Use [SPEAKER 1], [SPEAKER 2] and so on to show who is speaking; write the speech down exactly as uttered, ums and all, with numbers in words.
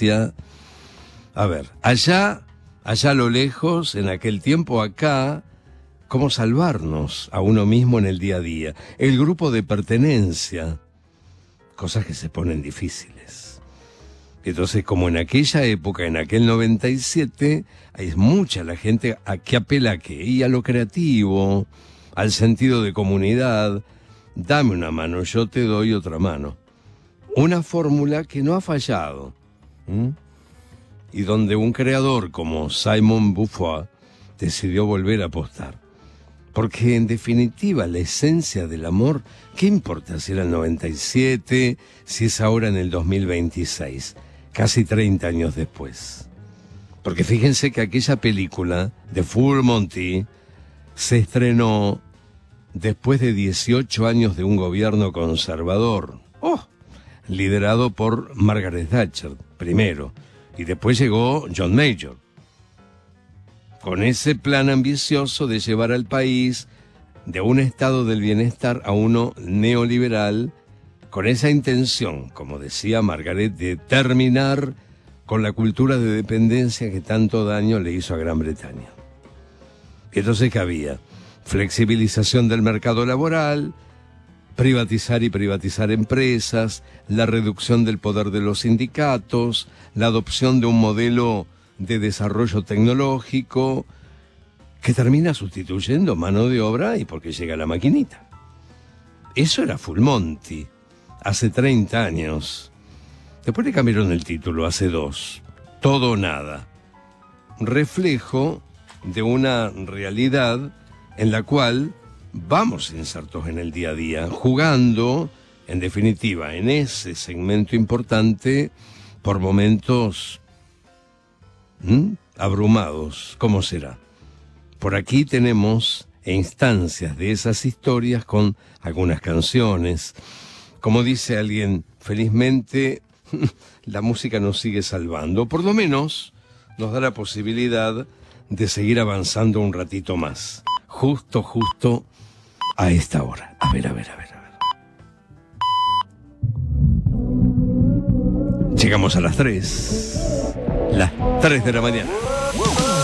[SPEAKER 1] decía, a ver, allá, allá a lo lejos, en aquel tiempo, acá, cómo salvarnos a uno mismo en el día a día. El grupo de pertenencia, cosas que se ponen difíciles. Entonces, como en aquella época, en aquel noventa y siete, hay mucha la gente a que apela a qué, y a lo creativo, al sentido de comunidad. Dame una mano, yo te doy otra mano. Una fórmula que no ha fallado. ¿Mm? Y donde un creador como Simon Beauvoir decidió volver a apostar. Porque en definitiva la esencia del amor, ¿qué importa si era el noventa y siete, si es ahora en el dos mil veintiséis, casi treinta años después? Porque fíjense que aquella película de Full Monty se estrenó después de dieciocho años de un gobierno conservador, oh, liderado por Margaret Thatcher primero, y después llegó John Major, con ese plan ambicioso de llevar al país de un estado del bienestar a uno neoliberal, con esa intención, como decía Margaret, de terminar con la cultura de dependencia que tanto daño le hizo a Gran Bretaña. Entonces, ¿qué había? Flexibilización del mercado laboral, privatizar y privatizar empresas, la reducción del poder de los sindicatos, la adopción de un modelo de desarrollo tecnológico que termina sustituyendo mano de obra y porque llega la maquinita. Eso era Full Monty, hace treinta años. Después le cambiaron el título, hace dos. Todo o nada. Reflejo de una realidad en la cual vamos insertos en el día a día, jugando, en definitiva, en ese segmento importante, por momentos ¿Mm? abrumados. ¿Cómo será? Por aquí tenemos instancias de esas historias con algunas canciones. Como dice alguien, felizmente la música nos sigue salvando. Por lo menos nos da la posibilidad de seguir avanzando un ratito más. Justo, justo a esta hora. A ver, a ver, a ver, a ver. Llegamos a las tres. Las tres de la mañana.